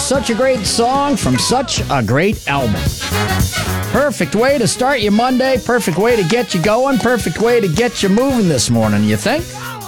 such a great song from such a great album. Perfect way to start your Monday, perfect way to get you going, perfect way to get you moving this morning, you think?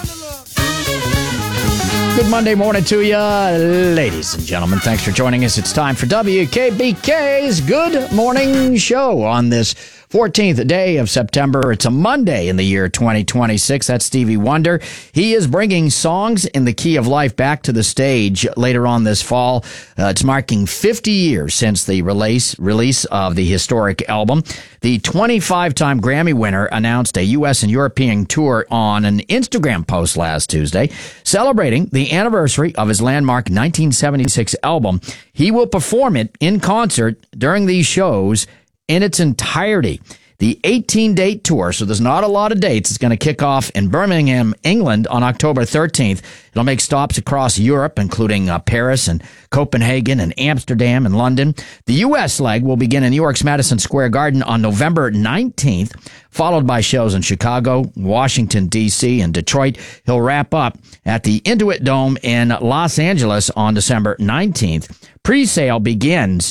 Good Monday morning to you, ladies and gentlemen. Thanks for joining us. It's time for WKBK's Good Morning Show on this 14th day of September. It's a Monday in the year 2026. That's Stevie Wonder. He is bringing songs in the key of life back to the stage later on this fall. It's marking 50 years since the release of the historic album. The 25-time Grammy winner announced a U.S. and European tour on an Instagram post last Tuesday, celebrating the anniversary of his landmark 1976 album. He will perform it in concert during these shows in its entirety. The 18-date tour, so there's not a lot of dates, is going to kick off in Birmingham, England on October 13th. It'll make stops across Europe, including Paris and Copenhagen and Amsterdam and London. The U.S. leg will begin in New York's Madison Square Garden on November 19th, followed by shows in Chicago, Washington, D.C., and Detroit. He'll wrap up at the Intuit Dome in Los Angeles on December 19th. Pre-sale begins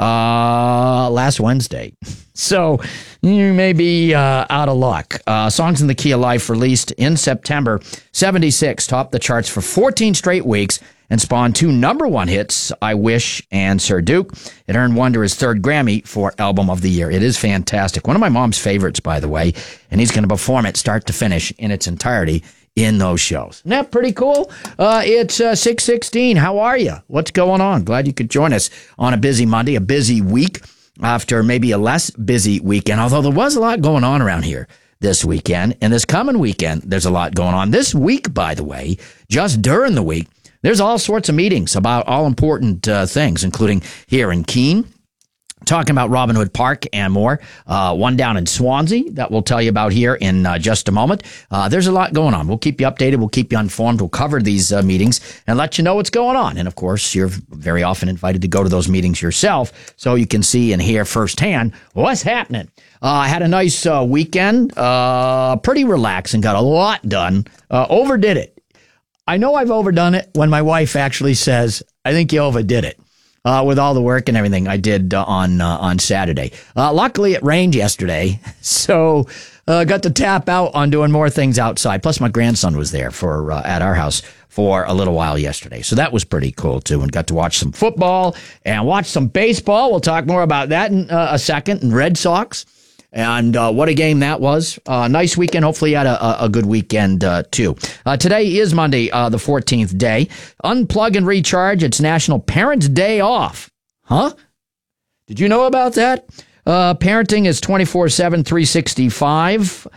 last Wednesday. So you may be out of luck. Songs in the Key of Life released in September 76 topped the charts for 14 straight weeks and spawned two #1 hits, I Wish and Sir Duke. It earned Wonder his third Grammy for Album of the Year. It is fantastic. One of my mom's favorites, by the way, and he's going to perform it start to finish in its entirety in those shows. Isn't that pretty cool? It's 6:16. How are you? What's going on? Glad you could join us on a busy Monday, a busy week after maybe a less busy weekend, although there was a lot going on around here this weekend. And this coming weekend, there's a lot going on. This week, by the way, just during the week, there's all sorts of meetings about all important things, including here in Keene, talking about Robin Hood Park and more. One down in Swansea that we'll tell you about here in just a moment. There's a lot going on. We'll keep you updated. We'll keep you informed. We'll cover these meetings and let you know what's going on. And, of course, you're very often invited to go to those meetings yourself so you can see and hear firsthand what's happening. I had a nice weekend, pretty relaxing, got a lot done, overdid it. I know I've overdone it when my wife actually says, I think you overdid it. With all the work and everything I did on Saturday. Luckily, it rained yesterday, so got to tap out on doing more things outside. Plus, my grandson was there for at our house for a little while yesterday, so that was pretty cool, too, and got to watch some football and watch some baseball. We'll talk more about that in a second, and Red Sox. And what a game that was. Nice weekend. Hopefully you had a good weekend, too. Today is Monday, the 14th day. Unplug and recharge. It's National Parents' Day Off. Huh? Did you know about that? Parenting is 24/7, 365.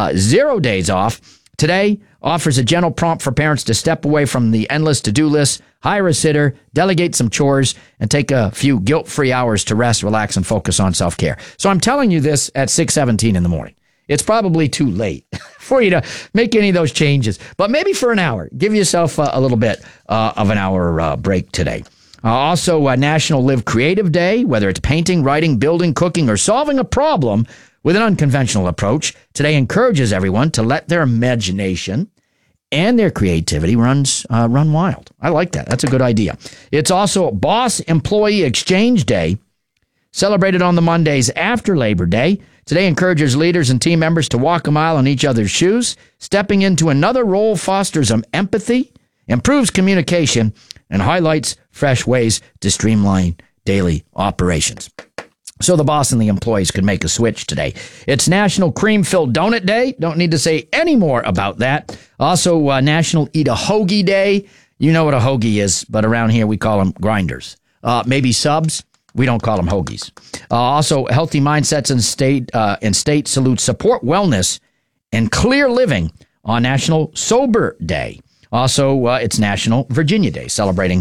0 days off. Today offers a gentle prompt for parents to step away from the endless to-do list, hire a sitter, delegate some chores, and take a few guilt-free hours to rest, relax, and focus on self-care. So I'm telling you this at 6:17 in the morning. It's probably too late for you to make any of those changes, but maybe for an hour. Give yourself a little bit of an hour break today. Also, National Live Creative Day, whether it's painting, writing, building, cooking, or solving a problem with an unconventional approach. Today encourages everyone to let their imagination and their creativity run wild. I like that. That's a good idea. It's also Boss Employee Exchange Day, celebrated on the Mondays after Labor Day. Today encourages leaders and team members to walk a mile in each other's shoes. Stepping into another role fosters empathy, improves communication, and highlights fresh ways to streamline daily operations. So the boss and the employees could make a switch today. It's National Cream-Filled Donut Day. Don't need to say any more about that. Also, National Eat a Hoagie Day. You know what a hoagie is, but around here we call them grinders. Maybe subs. We don't call them hoagies. Also, Healthy Mindsets and State salute support wellness and clear living on National Sober Day. Also, it's National Virginia Day, celebrating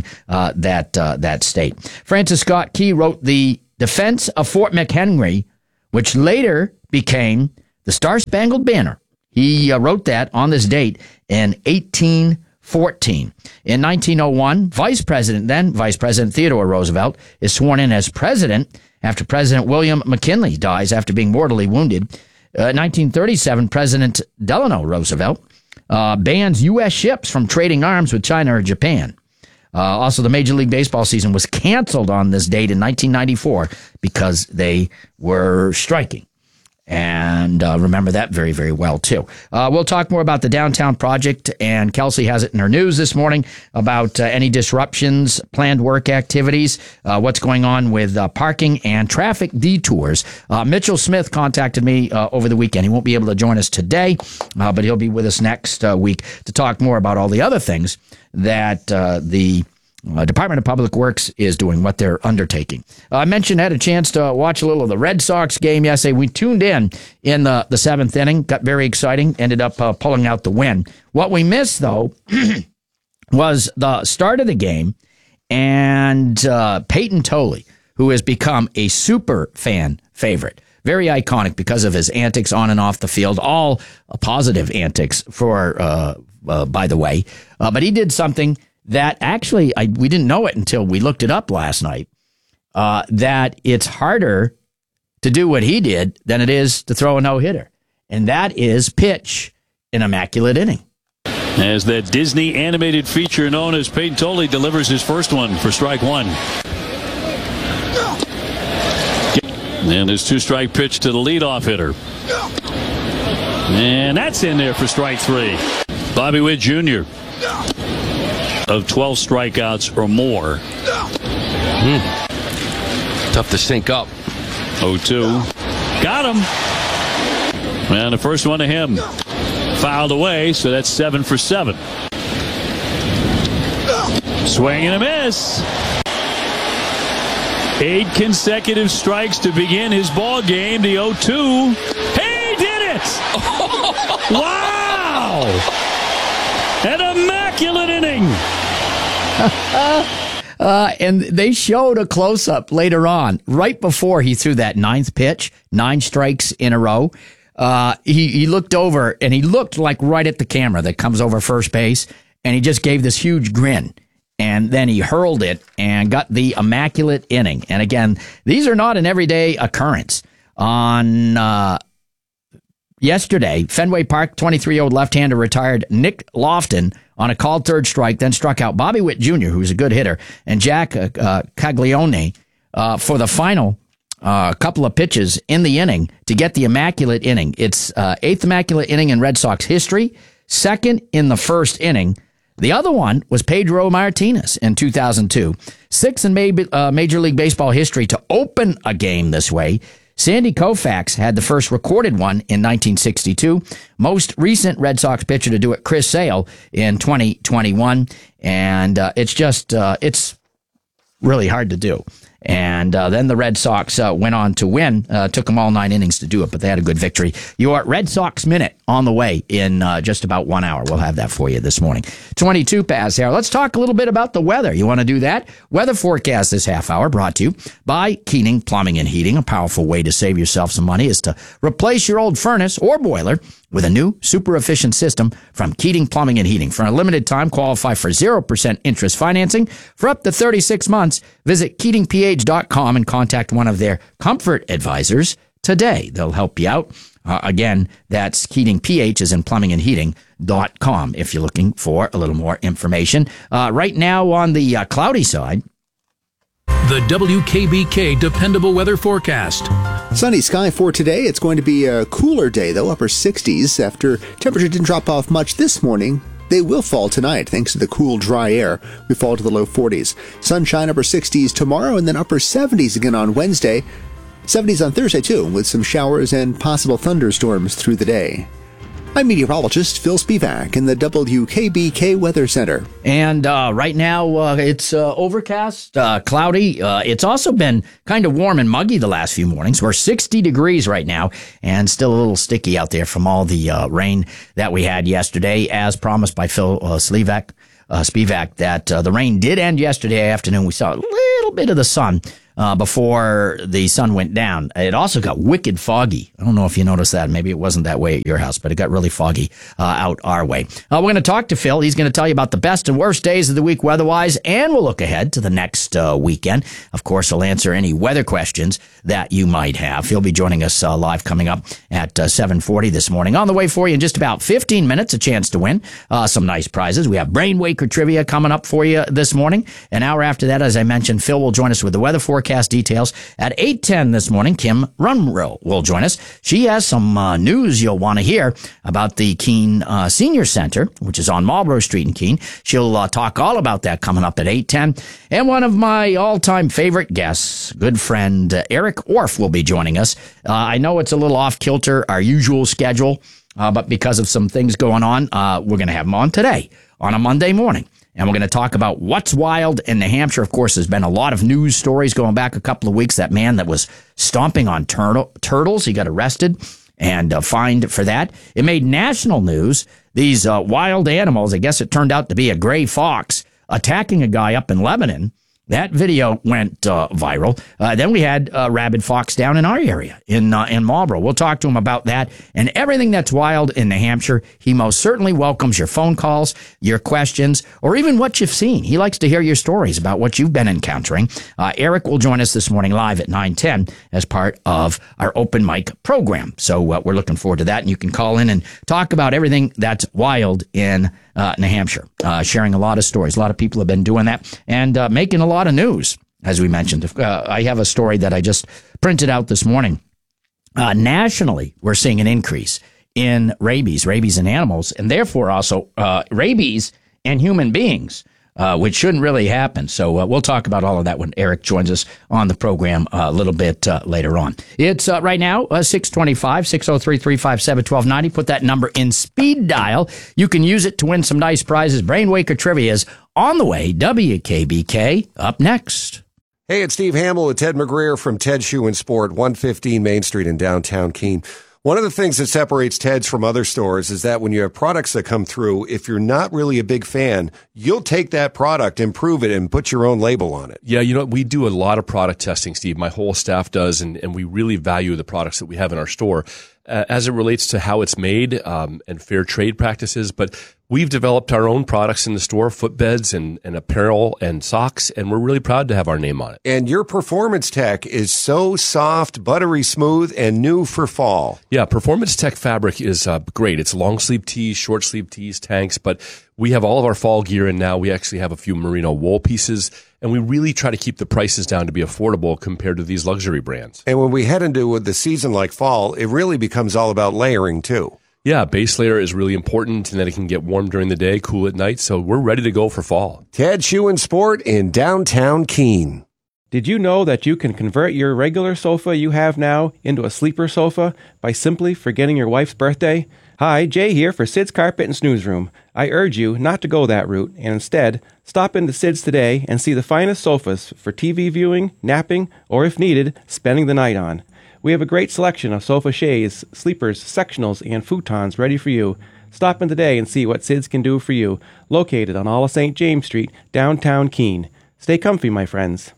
that state. Francis Scott Key wrote the Defense of Fort McHenry, which later became the Star-Spangled Banner. He wrote that on this date in 1814. In 1901, Vice President Theodore Roosevelt is sworn in as president after President William McKinley dies after being mortally wounded. 1937, President Delano Roosevelt bans U.S. ships from trading arms with China or Japan. Also, the Major League Baseball season was canceled on this date in 1994 because they were striking. And remember that very, very well, too. We'll talk more about the downtown project, and Kelsey has it in her news this morning about any disruptions, planned work activities, what's going on with parking and traffic detours. Mitchell Smith contacted me over the weekend. He won't be able to join us today, but he'll be with us next week to talk more about all the other things that the Department of Public Works is doing, what they're undertaking. I mentioned I had a chance to watch a little of the Red Sox game yesterday. We tuned in the seventh inning, got very exciting, ended up pulling out the win. What we missed, though, was the start of the game, and Peyton Tolley, who has become a super fan favorite. Very iconic because of his antics on and off the field, all positive antics by the way. But he did something that actually, we didn't know it until we looked it up last night, that it's harder to do what he did than it is to throw a no-hitter. And that is pitch an immaculate inning. As that Disney animated feature known as Peyton Tolley delivers his first one for strike one. And his two-strike pitch to the leadoff hitter. And that's in there for strike three. Bobby Witt Jr. of 12 strikeouts or more. Tough to sync up. 0-2. Got him. And the first one to him. Fouled away, so that's 7 for 7. Swing and a miss. 8 consecutive strikes to begin his ball game. The 0-2. He did it! Wow! An immaculate inning. And they showed a close-up later on, right before he threw that ninth pitch, 9 strikes in a row. He looked over, and he looked like right at the camera that comes over first base, and he just gave this huge grin. And then he hurled it and got the immaculate inning. And again, these are not an everyday occurrence. On yesterday, Fenway Park, 23-year-old left-hander retired Nick Lofton on a called third strike, then struck out Bobby Witt Jr., who's a good hitter, and Jack Caglione for the final couple of pitches in the inning to get the immaculate inning. It's 8th immaculate inning in Red Sox history, 2nd in the first inning. The other one was Pedro Martinez in 2002. 6th in Major League Baseball history to open a game this way. Sandy Koufax had the first recorded one in 1962. Most recent Red Sox pitcher to do it, Chris Sale, in 2021. And it's really hard to do. And then the Red Sox went on to win. Took them all 9 innings to do it, but they had a good victory. Your Red Sox Minute on the way in just about 1 hour. We'll have that for you this morning. 22 past there. Let's talk a little bit about the weather. You want to do that? Weather forecast this half hour brought to you by Keating Plumbing and Heating. A powerful way to save yourself some money is to replace your old furnace or boiler with a new super efficient system from Keating Plumbing and Heating. For a limited time, qualify for 0% interest financing for up to 36 months. Visit KeatingPH.com and contact one of their comfort advisors today. They'll help you out. Again, that's Keating PH is in plumbingandheating.com if you're looking for a little more information. Right now on the cloudy side, the WKBK Dependable Weather Forecast. Sunny sky for today. It's going to be a cooler day, though, upper 60s. After temperature didn't drop off much this morning, they will fall tonight thanks to the cool, dry air. We fall to the low 40s. Sunshine, upper 60s tomorrow, and then upper 70s again on Wednesday. 70s on Thursday, too, with some showers and possible thunderstorms through the day. I'm meteorologist Phil Spivak in the WKBK Weather Center. And right now it's overcast, cloudy. It's also been kind of warm and muggy the last few mornings. We're 60 degrees right now and still a little sticky out there from all the rain that we had yesterday, as promised by Phil Spivak, that the rain did end yesterday afternoon. We saw a little bit of the sun before the sun went down. It also got wicked foggy. I don't know if you noticed that. Maybe it wasn't that way at your house, but it got really foggy out our way. We're going to talk to Phil. He's going to tell you about the best and worst days of the week weather-wise, and we'll look ahead to the next weekend. Of course, he'll answer any weather questions that you might have. He'll be joining us live coming up at 7:40 this morning. On the way for you in just about 15 minutes, a chance to win some nice prizes. We have Brainwaker Trivia coming up for you this morning. An hour after that, as I mentioned, Phil will join us with the weather forecast details. At 8:10 this morning, Kim Runrill will join us. She has some news you'll want to hear about the Keene Senior Center, which is on Marlborough Street in Keene. She'll talk all about that coming up at 8:10. And one of my all-time favorite guests, good friend Eric Orff, will be joining us. I know it's a little off-kilter, our usual schedule, but because of some things going on, we're going to have him on today on a Monday morning. And we're going to talk about what's wild in New Hampshire. Of course, there's been a lot of news stories going back a couple of weeks. That man that was stomping on turtles, he got arrested and fined for that. It made national news. These wild animals, I guess it turned out to be a gray fox, attacking a guy up in Lebanon. That video went viral. Then we had a rabid fox down in our area in Marlborough. We'll talk to him about that and everything that's wild in New Hampshire. He most certainly welcomes your phone calls, your questions, or even what you've seen. He likes to hear your stories about what you've been encountering. Eric will join us this morning live at 9:10 as part of our open mic program. So we're looking forward to that. And you can call in and talk about everything that's wild in New Hampshire, sharing a lot of stories. A lot of people have been doing that and making a lot of news, as we mentioned. I have a story that I just printed out this morning. Nationally, we're seeing an increase in rabies in animals, and therefore also rabies in human beings, which shouldn't really happen. So we'll talk about all of that when Eric joins us on the program a little bit later on. It's right now 625, 603-357-1290. Put that number in speed dial. You can use it to win some nice prizes. Brainwaker Trivia is on the way. WKBK up next. Hey, it's Steve Hamill with Ted McGreer from Ted Shoe and Sport, 115 Main Street in downtown Keene. One of the things that separates Ted's from other stores is that when you have products that come through, if you're not really a big fan, you'll take that product, improve it, and put your own label on it. Yeah, we do a lot of product testing, Steve. My whole staff does, and we really value the products that we have in our store as it relates to how it's made and fair trade practices. But we've developed our own products in the store, footbeds and apparel and socks, and we're really proud to have our name on it. And your Performance Tech is so soft, buttery smooth, and new for fall. Yeah, Performance Tech fabric is great. It's long sleeve tees, short sleeve tees, tanks, but we have all of our fall gear in now. We actually have a few merino wool pieces, and we really try to keep the prices down to be affordable compared to these luxury brands. And when we head into the season like fall, it really becomes all about layering too. Yeah, base layer is really important, and then it can get warm during the day, cool at night, so we're ready to go for fall. Ted Shoe and Sport in downtown Keene. Did you know that you can convert your regular sofa you have now into a sleeper sofa by simply forgetting your wife's birthday? Hi, Jay here for Sid's Carpet and Snooze Room. I urge you not to go that route, and instead, stop into Sid's today and see the finest sofas for TV viewing, napping, or if needed, spending the night on. We have a great selection of sofa shades, sleepers, sectionals, and futons ready for you. Stop in today and see what Sid's can do for you. Located on all of St. James Street, downtown Keene. Stay comfy, my friends.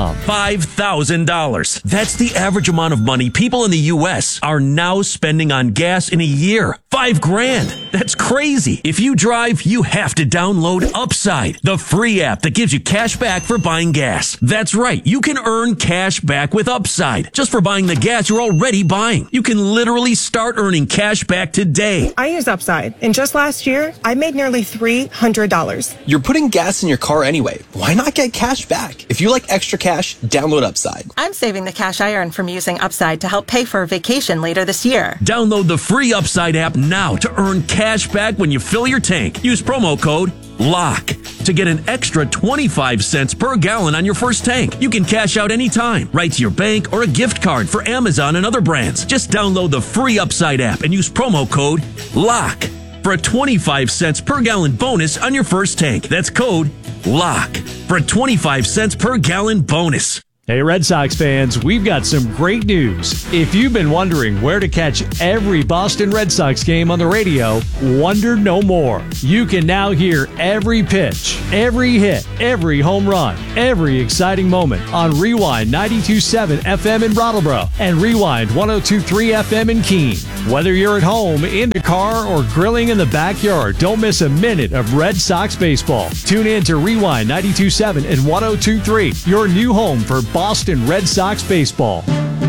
$5,000. That's the average amount of money people in the U.S. are now spending on gas in a year. $5,000. That's crazy. If you drive, you have to download Upside, the free app that gives you cash back for buying gas. That's right. You can earn cash back with Upside just for buying the gas you're already buying. You can literally start earning cash back today. I use Upside, and just last year, I made nearly $300. You're putting gas in your car anyway. Why not get cash back? If you like extra cash, download Upside. I'm saving the cash I earn from using Upside to help pay for a vacation later this year. Download the free Upside app now to earn cash back when you fill your tank. Use promo code LOCK to get an extra 25 cents per gallon on your first tank. You can cash out anytime, right to your bank or a gift card for Amazon and other brands. Just download the free Upside app and use promo code LOCK for a 25 cents per gallon bonus on your first tank. That's code LOCK for a 25 cents per gallon bonus. Hey, Red Sox fans, we've got some great news. If you've been wondering where to catch every Boston Red Sox game on the radio, wonder no more. You can now hear every pitch, every hit, every home run, every exciting moment on Rewind 92.7 FM in Brattleboro and Rewind 102.3 FM in Keene. Whether you're at home, in the car, or grilling in the backyard, don't miss a minute of Red Sox baseball. Tune in to Rewind 92.7 and 102.3, your new home for Boston Red Sox baseball.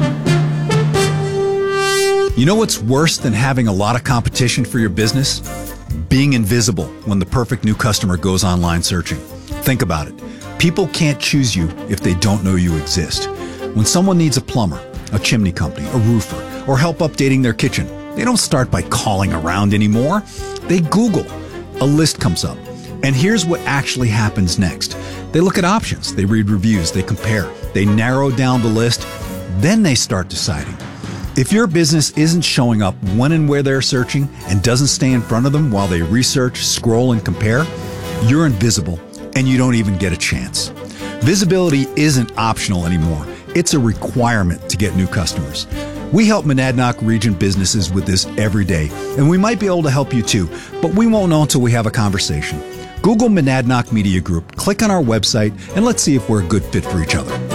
You know what's worse than having a lot of competition for your business? Being invisible when the perfect new customer goes online searching. Think about it. People can't choose you if they don't know you exist. When someone needs a plumber, a chimney company, a roofer, or help updating their kitchen, they don't start by calling around anymore. They Google. A list comes up. And here's what actually happens next. They look at options, they read reviews, they compare, they narrow down the list, then they start deciding. If your business isn't showing up when and where they're searching and doesn't stay in front of them while they research, scroll, and compare, you're invisible and you don't even get a chance. Visibility isn't optional anymore. It's a requirement to get new customers. We help Monadnock region businesses with this every day, and we might be able to help you too, but we won't know until we have a conversation. Google Monadnock Media Group, click on our website, and let's see if we're a good fit for each other.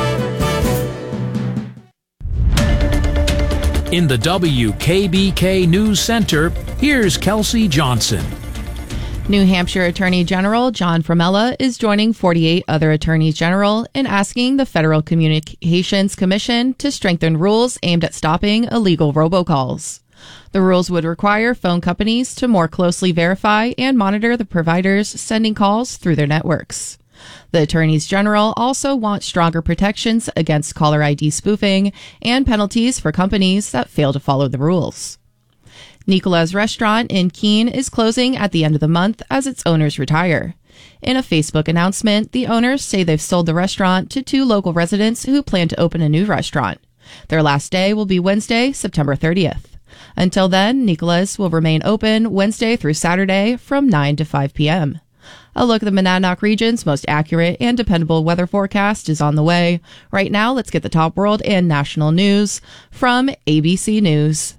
In the WKBK News Center, here's Kelsey Johnson. New Hampshire Attorney General John Framella is joining 48 other attorneys general in asking the Federal Communications Commission to strengthen rules aimed at stopping illegal robocalls. The rules would require phone companies to more closely verify and monitor the providers sending calls through their networks. The attorneys general also want stronger protections against caller ID spoofing and penalties for companies that fail to follow the rules. Nicola's restaurant in Keene is closing at the end of the month as its owners retire. In a Facebook announcement, the owners say they've sold the restaurant to 2 local residents who plan to open a new restaurant. Their last day will be Wednesday, September 30th. Until then, Nicola's will remain open Wednesday through Saturday from 9 to 5 p.m. A look at the Monadnock region's most accurate and dependable weather forecast is on the way. Right now, let's get the top world and national news from ABC News.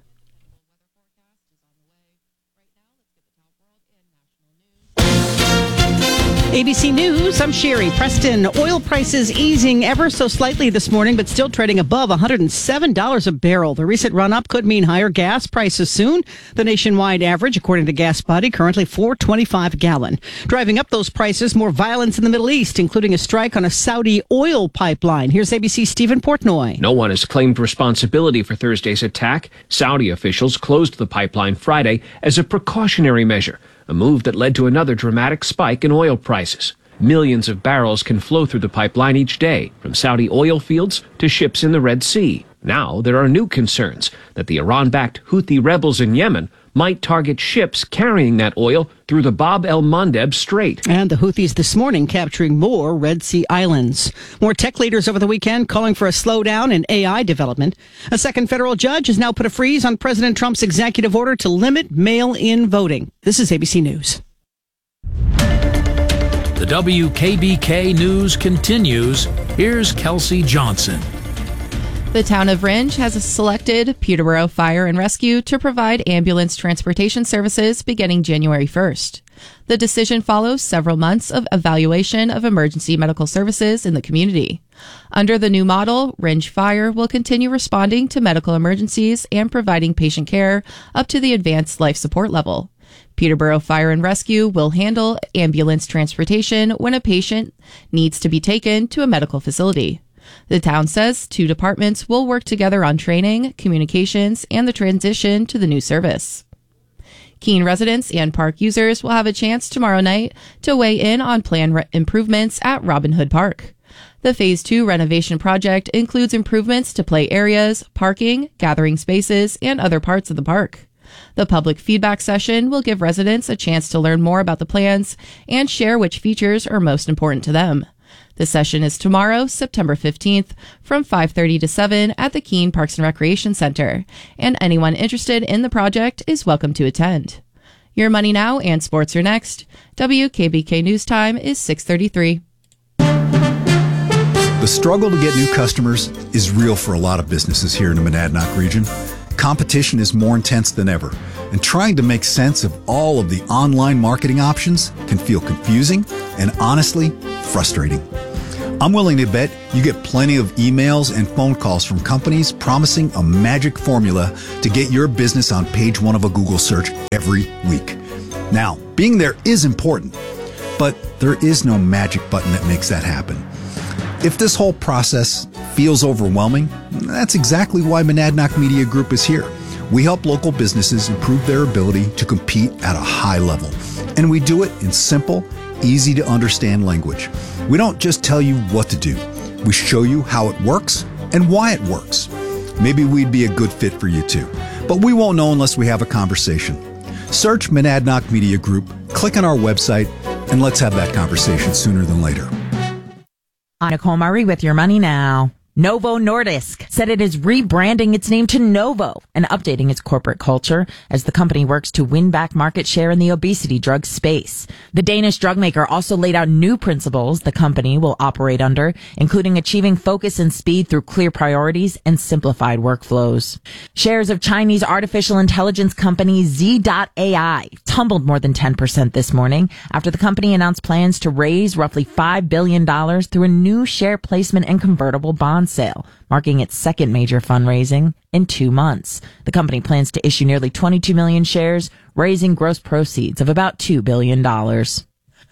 ABC News, I'm Sherry Preston. Oil prices easing ever so slightly this morning, but still trading above $107 a barrel. The recent run-up could mean higher gas prices soon. The nationwide average, according to GasBuddy, currently $4.25 a gallon. Driving up those prices, more violence in the Middle East, including a strike on a Saudi oil pipeline. Here's ABC's Stephen Portnoy. No one has claimed responsibility for Thursday's attack. Saudi officials closed the pipeline Friday as a precautionary measure, a move that led to another dramatic spike in oil prices. Millions of barrels can flow through the pipeline each day, from Saudi oil fields to ships in the Red Sea. Now there are new concerns that the Iran-backed Houthi rebels in Yemen might target ships carrying that oil through the Bab el-Mandeb Strait. And the Houthis this morning capturing more Red Sea islands. More tech leaders over the weekend calling for a slowdown in AI development. A second federal judge has now put a freeze on President Trump's executive order to limit mail-in voting. This is ABC News. The WKBK News continues. Here's Kelsey Johnson. The town of Rindge has selected Peterborough Fire and Rescue to provide ambulance transportation services beginning January 1st. The decision follows several months of evaluation of emergency medical services in the community. Under the new model, Rindge Fire will continue responding to medical emergencies and providing patient care up to the advanced life support level. Peterborough Fire and Rescue will handle ambulance transportation when a patient needs to be taken to a medical facility. The town says 2 departments will work together on training, communications, and the transition to the new service. Keene residents and park users will have a chance tomorrow night to weigh in on planned improvements at Robin Hood Park. The Phase 2 renovation project includes improvements to play areas, parking, gathering spaces, and other parts of the park. The public feedback session will give residents a chance to learn more about the plans and share which features are most important to them. The session is tomorrow, September 15th, from 5:30 to 7 at the Keene Parks and Recreation Center, and anyone interested in the project is welcome to attend. Your Money Now and sports are next. WKBK News Time is 6:33. The struggle to get new customers is real for a lot of businesses here in the Monadnock region. Competition is more intense than ever, and trying to make sense of all of the online marketing options can feel confusing and honestly frustrating. I'm willing to bet you get plenty of emails and phone calls from companies promising a magic formula to get your business on page 1 of a Google search every week. Now, being there is important, but there is no magic button that makes that happen. If this whole process feels overwhelming, that's exactly why Monadnock Media Group is here. We help local businesses improve their ability to compete at a high level, and we do it in simple, easy to understand language. We don't just tell you what to do. We show you how it works and why it works. Maybe we'd be a good fit for you too, but we won't know unless we have a conversation. Search Monadnock Media Group, click on our website, and let's have that conversation sooner than later. I'm Nicole Murray with Your Money Now. Novo Nordisk said it is rebranding its name to Novo and updating its corporate culture as the company works to win back market share in the obesity drug space. The Danish drug maker also laid out new principles the company will operate under, including achieving focus and speed through clear priorities and simplified workflows. Shares of Chinese artificial intelligence company Z.AI tumbled more than 10% this morning after the company announced plans to raise roughly $5 billion through a new share placement and convertible bond sale, marking its second major fundraising in 2 months. The company plans to issue nearly 22 million shares, raising gross proceeds of about $2 billion. OpenAI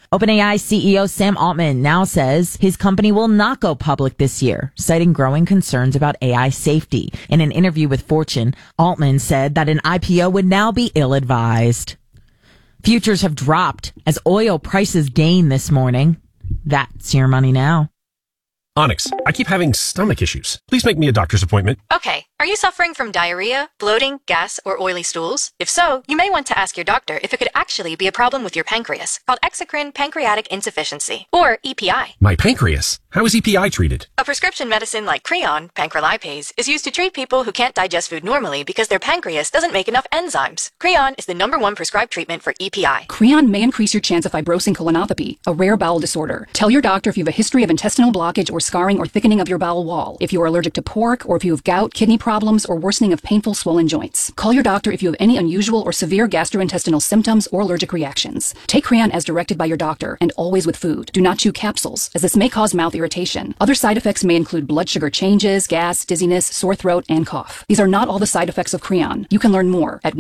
CEO Sam Altman now says his company will not go public this year, citing growing concerns about AI safety. In an interview with Fortune, Altman said that an IPO would now be ill-advised. Futures have dropped as oil prices gain this morning. That's Your Money Now. Onyx, I keep having stomach issues. Please make me a doctor's appointment. Okay. Are you suffering from diarrhea, bloating, gas, or oily stools? If so, you may want to ask your doctor if it could actually be a problem with your pancreas, called exocrine pancreatic insufficiency, or EPI. My pancreas? How is EPI treated? A prescription medicine like Creon, pancrelipase, is used to treat people who can't digest food normally because their pancreas doesn't make enough enzymes. Creon is the #1 prescribed treatment for EPI. Creon may increase your chance of fibrosing colonopathy, a rare bowel disorder. Tell your doctor if you have a history of intestinal blockage or scarring or thickening of your bowel wall, if you are allergic to pork, or if you have gout, kidney problems, or worsening of painful swollen joints. Call your doctor if you have any unusual or severe gastrointestinal symptoms or allergic reactions. Take Creon as directed by your doctor, and always with food. Do not chew capsules, as this may cause mouth irritation. Other side effects may include blood sugar changes, gas, dizziness, sore throat, and cough. These are not all the side effects of Creon. You can learn more at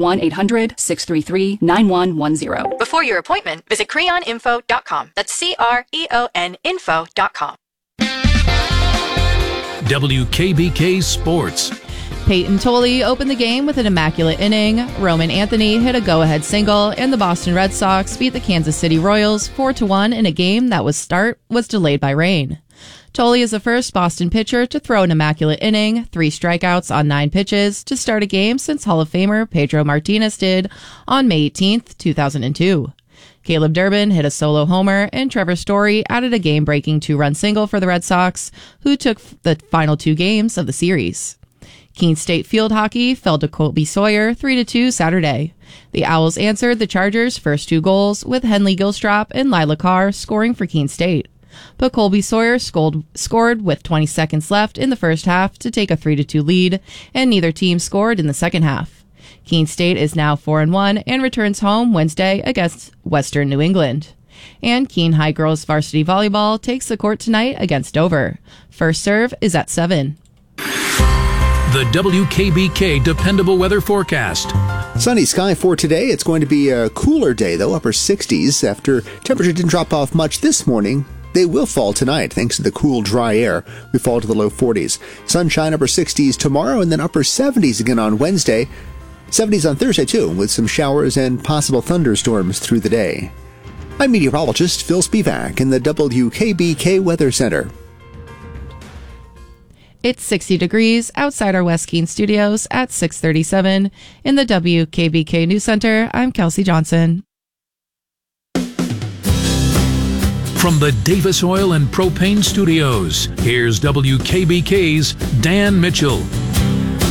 1-800-633-9110. Before your appointment, visit creoninfo.com. That's CREON info.com. WKBK Sports. Peyton Tolley opened the game with an immaculate inning. Roman Anthony hit a go-ahead single, and the Boston Red Sox beat the Kansas City Royals 4-1 in a game that was delayed by rain. Tolley is the first Boston pitcher to throw an immaculate inning, 3 strikeouts on 9 pitches, to start a game since Hall of Famer Pedro Martinez did on May 18, 2002. Caleb Durbin hit a solo homer, and Trevor Story added a game-breaking 2-run single for the Red Sox, who took the final 2 games of the series. Keene State field hockey fell to Colby Sawyer 3-2 Saturday. The Owls answered the Chargers' first 2 goals, with Henley Gilstrap and Lila Carr scoring for Keene State. But Colby Sawyer scored with 20 seconds left in the first half to take a 3-2 lead, and neither team scored in the second half. Keene State is now 4-1 and returns home Wednesday against Western New England. And Keene High Girls Varsity Volleyball takes the court tonight against Dover. First serve is at 7. The WKBK Dependable Weather Forecast. Sunny sky for today. It's going to be a cooler day, though, upper 60s. After temperature didn't drop off much this morning, they will fall tonight thanks to the cool, dry air. We fall to the low 40s. Sunshine, upper 60s tomorrow, and then upper 70s again on Wednesday. 70s on Thursday, too, with some showers and possible thunderstorms through the day. I'm meteorologist Phil Spivak in the WKBK Weather Center. It's 60 degrees outside our West Keene studios at 6:37. In the WKBK News Center, I'm Kelsey Johnson. From the Davis Oil and Propane Studios, here's WKBK's Dan Mitchell.